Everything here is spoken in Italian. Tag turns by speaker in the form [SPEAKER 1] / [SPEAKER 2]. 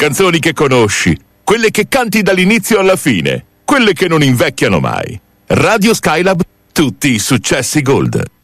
[SPEAKER 1] canzoni che conosci, quelle che canti dall'inizio alla fine, quelle che non invecchiano mai. Radio Skylab, tutti i successi Gold.